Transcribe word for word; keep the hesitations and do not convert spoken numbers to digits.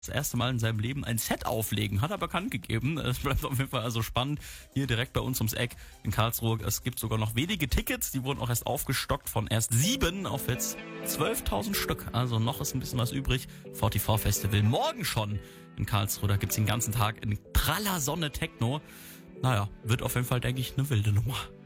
das erste Mal in seinem Leben ein Set auflegen, hat er bekannt gegeben. Es bleibt auf jeden Fall also spannend, hier direkt bei uns ums Eck in Karlsruhe. Es gibt sogar noch wenige Tickets, die wurden auch erst aufgestockt von erst sieben auf jetzt zwölftausend Stück. Also noch ist ein bisschen was übrig. vierundvierzig Festival morgen schon in Karlsruhe, da gibt's den ganzen Tag in praller Sonne Techno. Naja, wird auf jeden Fall, denke ich, eine wilde Nummer.